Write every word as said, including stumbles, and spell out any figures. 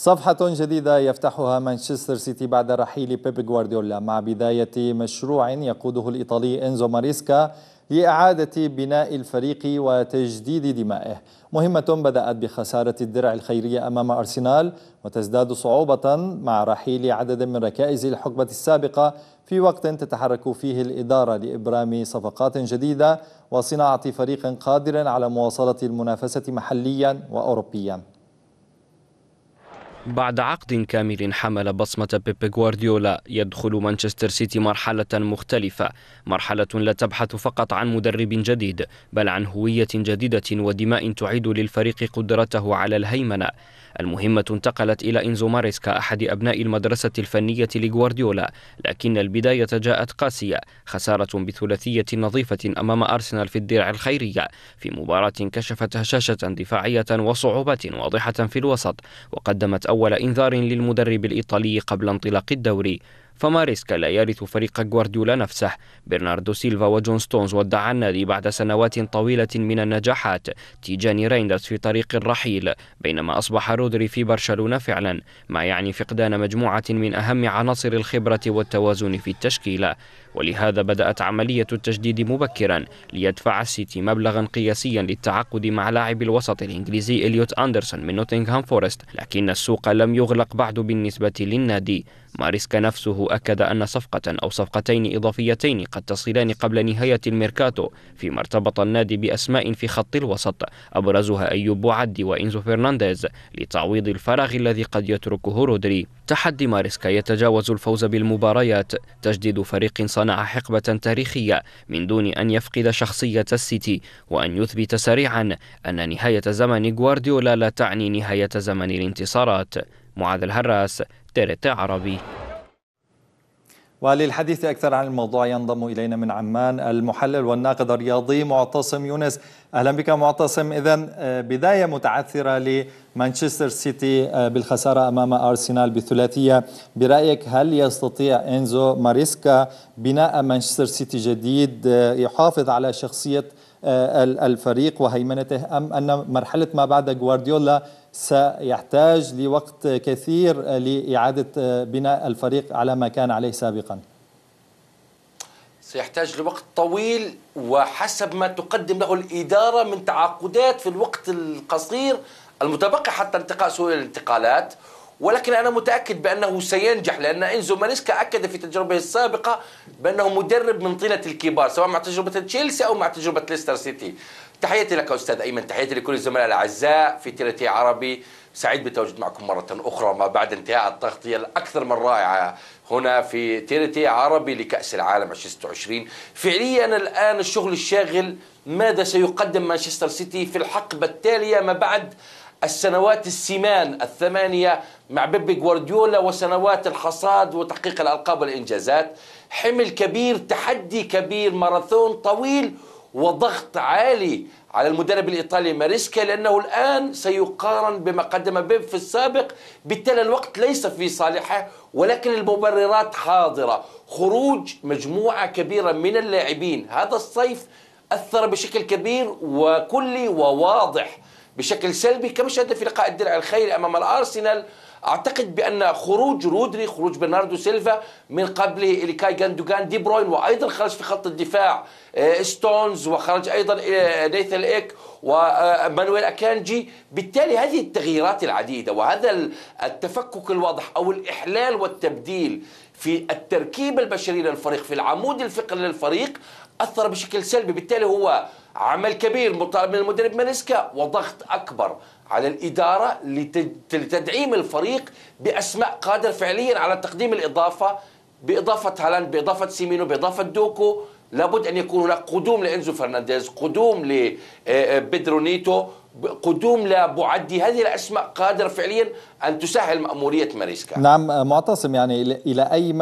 صفحة جديدة يفتحها مانشستر سيتي بعد رحيل بيب غوارديولا مع بداية مشروع يقوده الإيطالي إنزو ماريسكا لإعادة بناء الفريق وتجديد دمائه. مهمة بدأت بخسارة الدرع الخيرية أمام أرسنال وتزداد صعوبة مع رحيل عدد من ركائز الحقبة السابقة في وقت تتحرك فيه الإدارة لإبرام صفقات جديدة وصناعة فريق قادر على مواصلة المنافسة محليا وأوروبيا. بعد عقد كامل حمل بصمة بيب غوارديولا، يدخل مانشستر سيتي مرحلة مختلفة، مرحلة لا تبحث فقط عن مدرب جديد بل عن هوية جديدة ودماء تعيد للفريق قدرته على الهيمنة. المهمة انتقلت إلى إنزو ماريسكا أحد أبناء المدرسة الفنية لغوارديولا، لكن البداية جاءت قاسية، خسارة بثلاثية نظيفة أمام أرسنال في الدرع الخيرية في مباراة كشفت هشاشة دفاعية وصعوبات واضحة في الوسط، وقدمت أول إنذار للمدرب الإيطالي قبل انطلاق الدوري. فماريسكا لا يرث فريق غوارديولا نفسه. برناردو سيلفا وجون ستونز ودع النادي بعد سنوات طويلة من النجاحات. تيجاني ريندرز في طريق الرحيل، بينما أصبح رودري في برشلونة فعلا، ما يعني فقدان مجموعة من أهم عناصر الخبرة والتوازن في التشكيلة. ولهذا بدأت عملية التجديد مبكرا، ليدفع السيتي مبلغا قياسيا للتعاقد مع لاعب الوسط الإنجليزي إليوت أندرسون من نوتنغهام فورست، لكن السوق لم يغلق بعد بالنسبة للنادي. ماريسكا نفسه أكد أن صفقة أو صفقتين إضافيتين قد تصلان قبل نهاية الميركاتو، فيما ارتبط النادي بأسماء في خط الوسط أبرزها أيوب بوعدي وإنزو فرنانديز لتعويض الفراغ الذي قد يتركه رودري. تحدي ماريسكا يتجاوز الفوز بالمباريات، تجديد فريق صنع حقبة تاريخية من دون أن يفقد شخصية السيتي، وأن يثبت سريعا أن نهاية زمن غوارديولا لا تعني نهاية زمن الانتصارات. معاذ الهراس، تيرتي عربي. وللحديث أكثر عن الموضوع ينضم إلينا من عمان المحلل والناقد الرياضي معتصم يونس. أهلا بك معتصم. إذن بداية متعثرة لمانشستر سيتي بالخسارة أمام أرسنال بثلاثية، برأيك هل يستطيع إنزو ماريسكا بناء مانشستر سيتي جديد يحافظ على شخصية الفريق وهيمنته، أم أن مرحلة ما بعد غوارديولا سيحتاج لوقت كثير لإعادة بناء الفريق على ما كان عليه سابقا؟ سيحتاج لوقت طويل، وحسب ما تقدم له الإدارة من تعاقدات في الوقت القصير المتبقي حتى انتقاء سوق الانتقالات. ولكن أنا متأكد بأنه سينجح، لأن إنزو ماريسكا أكد في تجربته السابقة بأنه مدرب من طينة الكبار، سواء مع تجربة تشيلسي أو مع تجربة ليستر سيتي. تحياتي لك أستاذ أيمن، تحياتي لكل الزملاء الأعزاء في تيرتي عربي. سعيد بالتواجد معكم مرة أخرى ما بعد انتهاء التغطية الأكثر من رائعة هنا في تيرتي عربي لكأس العالم ألفين وستة وعشرين. فعليا الآن الشغل الشاغل ماذا سيقدم مانشستر سيتي في الحقبة التالية ما بعد السنوات السمان الثمانية مع بيب غوارديولا وسنوات الحصاد وتحقيق الألقاب والإنجازات. حمل كبير، تحدي كبير، ماراثون طويل، وضغط عالي على المدرب الإيطالي ماريسكا، لأنه الآن سيقارن بما قدم بيب في السابق. بالتالي الوقت ليس في صالحه، ولكن المبررات حاضرة. خروج مجموعة كبيرة من اللاعبين هذا الصيف أثر بشكل كبير وكلي وواضح بشكل سلبي، كما شاهدنا في لقاء الدرع الخيري أمام الأرسنال. أعتقد بأن خروج رودري، خروج برناردو سيلفا، من قبله إليكاي جاندوغان، دي بروين، وأيضا خرج في خط الدفاع ستونز، وخرج أيضا نيثان إيك ومانويل أكانجي. بالتالي هذه التغييرات العديدة وهذا التفكك الواضح أو الإحلال والتبديل في التركيب البشري للفريق، في العمود الفقري للفريق، أثر بشكل سلبي. بالتالي هو عمل كبير مطالب من المدرب ماريسكا، وضغط أكبر على الإدارة لتدعيم الفريق بأسماء قادر فعليا على تقديم الإضافة، بإضافة هالاند، بإضافة سيمينو، بإضافة دوكو. لابد أن يكون هناك قدوم لإنزو فرنانديز، قدوم لبيدرو نيتو، قدوم لبوعدي. هذه الأسماء قادرة فعليا أن تسهل مأمورية ماريسكا. نعم معتصم، يعني إلى أي